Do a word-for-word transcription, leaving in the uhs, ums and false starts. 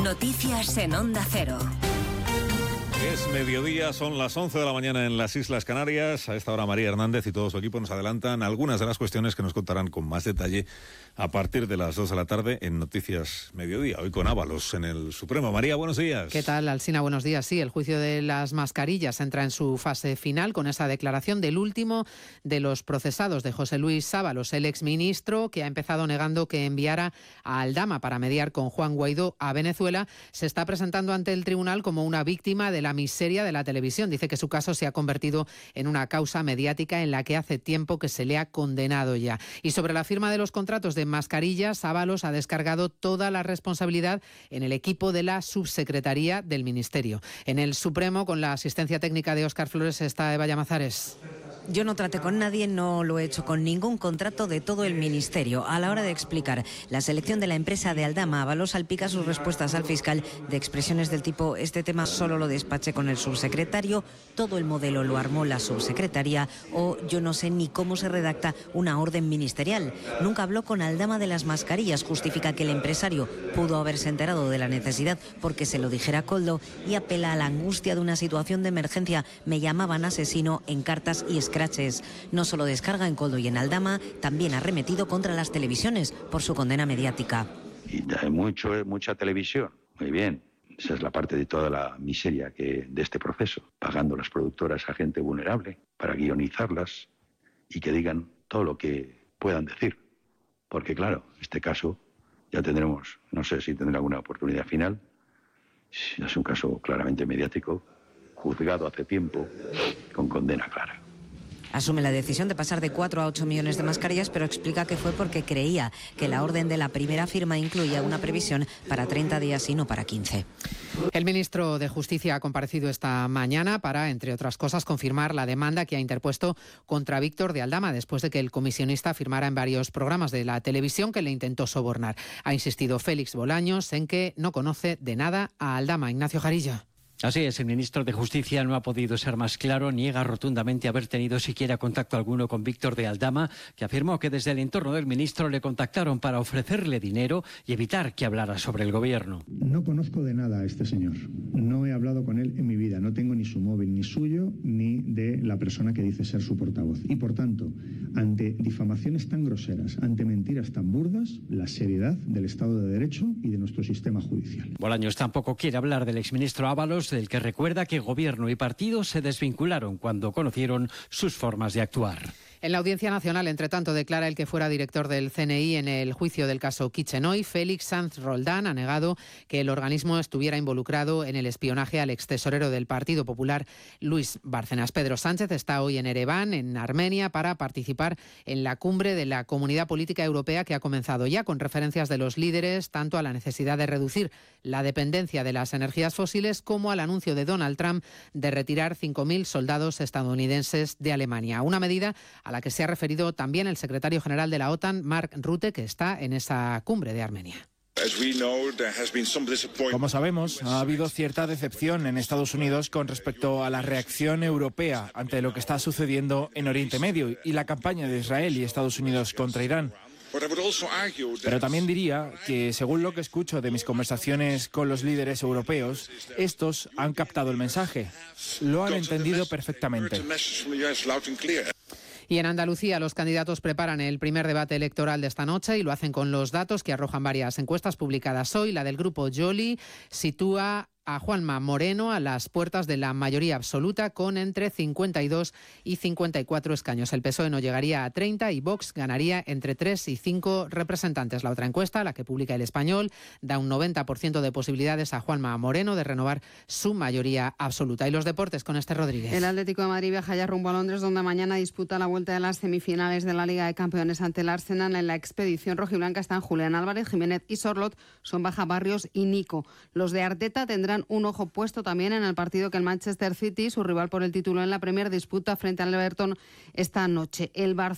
Noticias en Onda Cero. Es mediodía, son las once de la mañana en las Islas Canarias. A esta hora María Hernández y todo su equipo nos adelantan algunas de las cuestiones que nos contarán con más detalle a partir de las dos de la tarde en Noticias Mediodía. Hoy con Ábalos en el Supremo. María, buenos días. ¿Qué tal, Alsina? Buenos días. Sí, el juicio de las mascarillas entra en su fase final con esa declaración del último de los procesados, de José Luis Ábalos, el exministro que ha empezado negando que enviara a Aldama para mediar con Juan Guaidó a Venezuela. Se está presentando ante el tribunal como una víctima de la miseria de la televisión. Dice que su caso se ha convertido en una causa mediática en la que hace tiempo que se le ha condenado ya. Y sobre la firma de los contratos de mascarillas, Ábalos ha descargado toda la responsabilidad en el equipo de la subsecretaría del Ministerio. En el Supremo, con la asistencia técnica de Óscar Flores, está Eva Llamazares. Yo no traté con nadie, no lo he hecho con ningún contrato de todo el Ministerio. A la hora de explicar la selección de la empresa de Aldama, Ábalos salpica sus respuestas al fiscal de expresiones del tipo: este tema solo lo despaché con el subsecretario, todo el modelo lo armó la subsecretaria, o yo no sé ni cómo se redacta una orden ministerial. Nunca habló con Aldama de las mascarillas, justifica que el empresario pudo haberse enterado de la necesidad porque se lo dijera Koldo, y apela a la angustia de una situación de emergencia. Me llamaban asesino en cartas y escritos. No solo descarga en Koldo y en Aldama, también ha arremetido contra las televisiones por su condena mediática. Y hay mucho, mucha televisión, muy bien. Esa es la parte de toda la miseria que de este proceso, pagando las productoras a gente vulnerable para guionizarlas y que digan todo lo que puedan decir. Porque claro, en este caso ya tendremos, no sé si tendrá alguna oportunidad final. Es un caso claramente mediático, juzgado hace tiempo, con condena clara. Asume la decisión de pasar de cuatro a ocho millones de mascarillas, pero explica que fue porque creía que la orden de la primera firma incluía una previsión para treinta días y no para quince. El ministro de Justicia ha comparecido esta mañana para, entre otras cosas, confirmar la demanda que ha interpuesto contra Víctor de Aldama después de que el comisionista firmara en varios programas de la televisión que le intentó sobornar. Ha insistido Félix Bolaños en que no conoce de nada a Aldama. Ignacio Jarilla. Así es, el ministro de Justicia no ha podido ser más claro, niega rotundamente haber tenido siquiera contacto alguno con Víctor de Aldama, que afirmó que desde el entorno del ministro le contactaron para ofrecerle dinero y evitar que hablara sobre el gobierno. No conozco de nada a este señor, no he hablado con él en mi vida, no tengo ni su móvil, ni suyo, ni de la persona que dice ser su portavoz. Y por tanto, ante difamaciones tan groseras, ante mentiras tan burdas, la seriedad del Estado de Derecho y de nuestro sistema judicial. Bolaños tampoco quiere hablar del exministro Ábalos, del que recuerda que gobierno y partido se desvincularon cuando conocieron sus formas de actuar. En la Audiencia Nacional, entre tanto, declara el que fuera director del C N I en el juicio del caso Kitchenoy. Félix Sanz Roldán ha negado que el organismo estuviera involucrado en el espionaje al extesorero del Partido Popular, Luis Bárcenas. Pedro Sánchez está hoy en Ereván, en Armenia, para participar en la cumbre de la Comunidad Política Europea que ha comenzado ya, con referencias de los líderes tanto a la necesidad de reducir la dependencia de las energías fósiles como al anuncio de Donald Trump de retirar cinco mil soldados estadounidenses de Alemania. Una medida a la que se ha referido también el secretario general de la OTAN, Mark Rutte, que está en esa cumbre de Armenia. Como sabemos, ha habido cierta decepción en Estados Unidos con respecto a la reacción europea ante lo que está sucediendo en Oriente Medio y la campaña de Israel y Estados Unidos contra Irán. Pero también diría que, según lo que escucho de mis conversaciones con los líderes europeos, estos han captado el mensaje. Lo han entendido perfectamente. Y en Andalucía los candidatos preparan el primer debate electoral de esta noche y lo hacen con los datos que arrojan varias encuestas publicadas hoy. La del grupo Yoli sitúa a Juanma Moreno a las puertas de la mayoría absoluta con entre cincuenta y dos y cincuenta y cuatro escaños. El P S O E no llegaría a treinta y Vox ganaría entre tres y cinco representantes. La otra encuesta, la que publica El Español, da un noventa por ciento de posibilidades a Juanma Moreno de renovar su mayoría absoluta. Y los deportes con Esther Rodríguez. El Atlético de Madrid viaja ya rumbo a Londres, donde mañana disputa la vuelta de las semifinales de la Liga de Campeones ante el Arsenal. En la expedición rojiblanca están Julián Álvarez, Jiménez y Sorlot, son baja Barrios y Nico. Los de Arteta tendrán un ojo puesto también en el partido que el Manchester City, su rival por el título en la Premier, disputa frente al Everton esta noche. El Barcelona